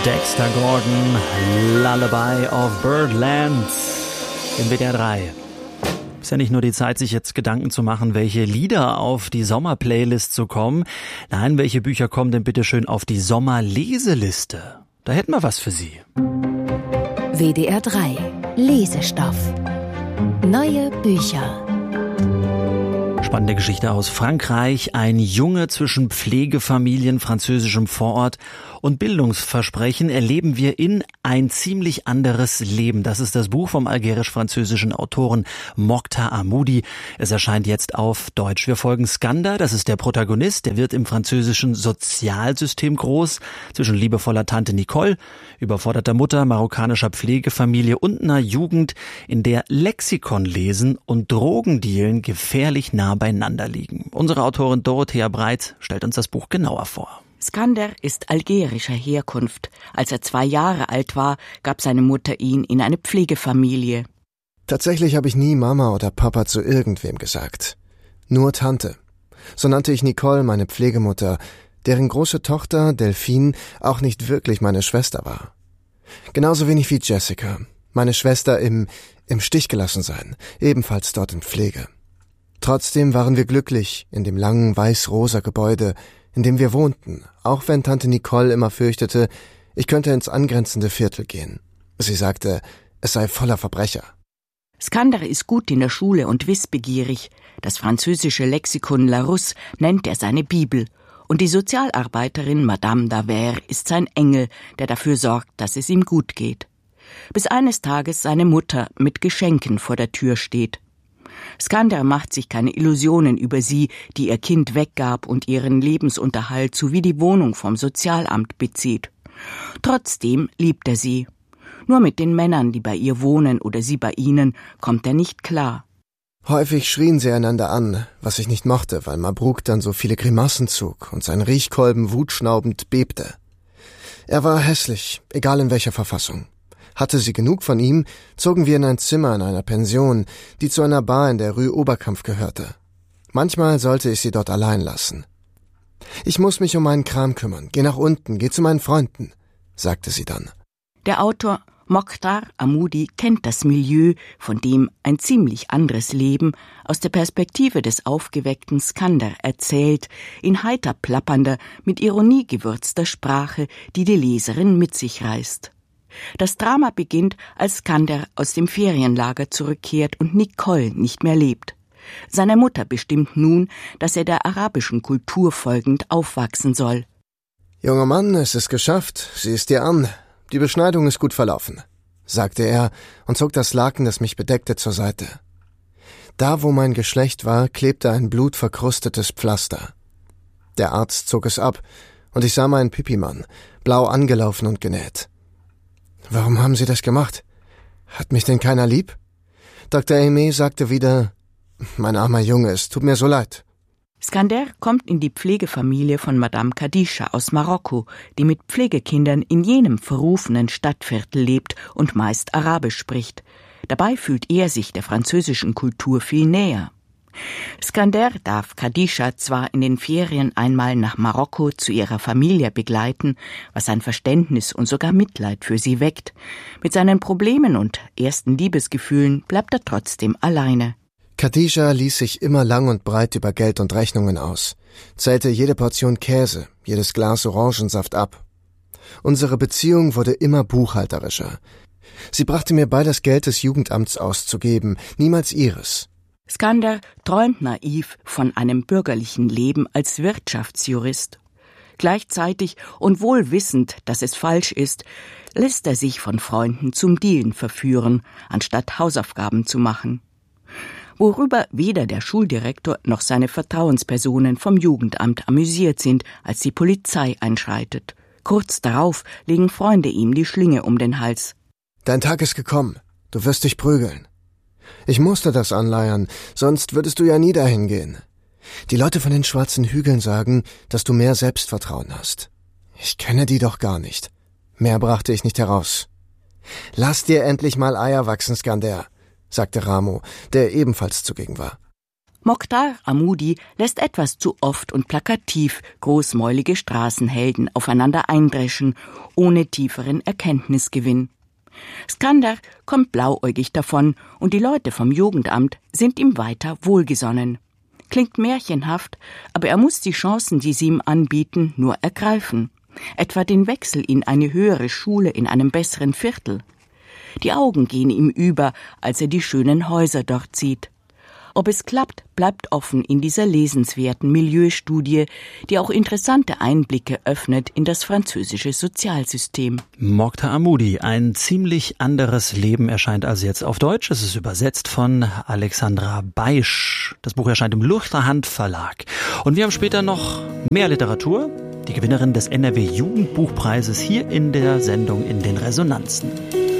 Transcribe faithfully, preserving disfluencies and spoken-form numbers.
Dexter Gordon, Lullaby of Birdland im W D R drei. Ist ja nicht nur die Zeit, sich jetzt Gedanken zu machen, welche Lieder auf die Sommerplaylist zu kommen. Nein, welche Bücher kommen denn bitte schön auf die Sommerleseliste? Da hätten wir was für Sie. W D R drei Lesestoff. Neue Bücher. Spannende Geschichte aus Frankreich. Ein Junge zwischen Pflegefamilien, französischem Vorort und Bildungsversprechen erleben wir in Ein ziemlich anderes Leben. Das ist das Buch vom algerisch-französischen Autoren Mokhtar Hamoudi. Es erscheint jetzt auf Deutsch. Wir folgen Skander, das ist der Protagonist. Der wird im französischen Sozialsystem groß, zwischen liebevoller Tante Nicole, überforderter Mutter, marokkanischer Pflegefamilie und einer Jugend, in der Lexikon lesen und Drogendealen gefährlich nah beieinander liegen. Unsere Autorin Dorothea Breit stellt uns das Buch genauer vor. Skander ist algerischer Herkunft. Als er zwei Jahre alt war, gab seine Mutter ihn in eine Pflegefamilie. Tatsächlich habe ich nie Mama oder Papa zu irgendwem gesagt. Nur Tante. So nannte ich Nicole, meine Pflegemutter, deren große Tochter, Delphine, auch nicht wirklich meine Schwester war. Genauso wenig wie Jessica, meine Schwester im, im Stich gelassen sein, ebenfalls dort in Pflege. Trotzdem waren wir glücklich in dem langen weiß-rosa Gebäude, in dem wir wohnten, auch wenn Tante Nicole immer fürchtete, ich könnte ins angrenzende Viertel gehen. Sie sagte, es sei voller Verbrecher. Skander ist gut in der Schule und wissbegierig. Das französische Lexikon Larousse nennt er seine Bibel. Und die Sozialarbeiterin Madame Davert ist sein Engel, der dafür sorgt, dass es ihm gut geht. Bis eines Tages seine Mutter mit Geschenken vor der Tür steht. Skander macht sich keine Illusionen über sie, die ihr Kind weggab und ihren Lebensunterhalt sowie die Wohnung vom Sozialamt bezieht. Trotzdem liebt er sie. Nur mit den Männern, die bei ihr wohnen oder sie bei ihnen, kommt er nicht klar. Häufig schrien sie einander an, was ich nicht mochte, weil Mabruk dann so viele Grimassen zog und sein Riechkolben wutschnaubend bebte. Er war hässlich, egal in welcher Verfassung. Hatte sie genug von ihm, zogen wir in ein Zimmer in einer Pension, die zu einer Bar in der Rue Oberkampf gehörte. Manchmal sollte ich sie dort allein lassen. »Ich muss mich um meinen Kram kümmern. Geh nach unten, geh zu meinen Freunden«, sagte sie dann. Der Autor Mokhtar Hamoudi kennt das Milieu, von dem Ein ziemlich anderes Leben aus der Perspektive des aufgeweckten Skander erzählt, in heiter plappernder, mit Ironie gewürzter Sprache, die die Leserin mit sich reißt. Das Drama beginnt, als Skander aus dem Ferienlager zurückkehrt und Nicole nicht mehr lebt. Seine Mutter bestimmt nun, dass er der arabischen Kultur folgend aufwachsen soll. »Junger Mann, es ist geschafft. Sieh es dir an. Die Beschneidung ist gut verlaufen«, sagte er und zog das Laken, das mich bedeckte, zur Seite. Da, wo mein Geschlecht war, klebte ein blutverkrustetes Pflaster. Der Arzt zog es ab und ich sah meinen Pipimann, blau angelaufen und genäht. »Warum haben Sie das gemacht? Hat mich denn keiner lieb?« Doktor Aimé sagte wieder, »Mein armer Junge, es tut mir so leid.« Skander kommt in die Pflegefamilie von Madame Kadischa aus Marokko, die mit Pflegekindern in jenem verrufenen Stadtviertel lebt und meist Arabisch spricht. Dabei fühlt er sich der französischen Kultur viel näher. Skander darf Kadischa zwar in den Ferien einmal nach Marokko zu ihrer Familie begleiten, was sein Verständnis und sogar Mitleid für sie weckt. Mit seinen Problemen und ersten Liebesgefühlen bleibt er trotzdem alleine. Kadischa ließ sich immer lang und breit über Geld und Rechnungen aus, zählte jede Portion Käse, jedes Glas Orangensaft ab. Unsere Beziehung wurde immer buchhalterischer. Sie brachte mir bei, das Geld des Jugendamts auszugeben, niemals ihres. Skander träumt naiv von einem bürgerlichen Leben als Wirtschaftsjurist. Gleichzeitig und wohl wissend, dass es falsch ist, lässt er sich von Freunden zum Dealen verführen, anstatt Hausaufgaben zu machen. Worüber weder der Schuldirektor noch seine Vertrauenspersonen vom Jugendamt amüsiert sind, als die Polizei einschreitet. Kurz darauf legen Freunde ihm die Schlinge um den Hals. »Dein Tag ist gekommen. Du wirst dich prügeln.« Ich musste das anleiern, sonst würdest du ja nie dahin gehen. Die Leute von den schwarzen Hügeln sagen, dass du mehr Selbstvertrauen hast. Ich kenne die doch gar nicht. Mehr brachte ich nicht heraus. »Lass dir endlich mal Eier wachsen, Skander«, sagte Ramo, der ebenfalls zugegen war. Mokhtar Hamoudi lässt etwas zu oft und plakativ großmäulige Straßenhelden aufeinander eindreschen, ohne tieferen Erkenntnisgewinn. Skandar kommt blauäugig davon und die Leute vom Jugendamt sind ihm weiter wohlgesonnen. Klingt märchenhaft, aber er muss die Chancen, die sie ihm anbieten, nur ergreifen. Etwa den Wechsel in eine höhere Schule in einem besseren Viertel. Die Augen gehen ihm über, als er die schönen Häuser dort sieht. Ob es klappt, bleibt offen in dieser lesenswerten Milieustudie, die auch interessante Einblicke öffnet in das französische Sozialsystem. Mokhtar Hamoudi, ein ziemlich anderes Leben, erscheint also jetzt auf Deutsch. Es ist übersetzt von Alexandra Beisch. Das Buch erscheint im Luchterhand Verlag. Und wir haben später noch mehr Literatur. Die Gewinnerin des N R W Jugendbuchpreises hier in der Sendung in den Resonanzen.